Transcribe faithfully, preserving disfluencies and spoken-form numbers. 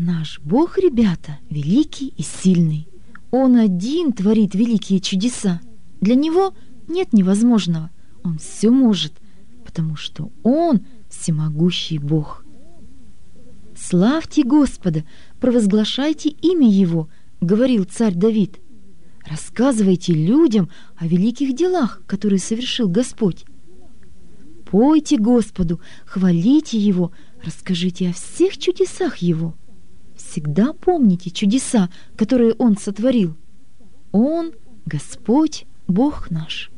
Наш Бог, ребята, великий и сильный. Он один творит великие чудеса. Для Него нет невозможного. Он все может, потому что Он всемогущий Бог. «Славьте Господа, провозглашайте имя Его», — говорил царь Давид. «Рассказывайте людям о великих делах, которые совершил Господь. Пойте Господу, хвалите Его, расскажите о всех чудесах Его. Всегда помните чудеса, которые Он сотворил. Он — Господь, Бог наш».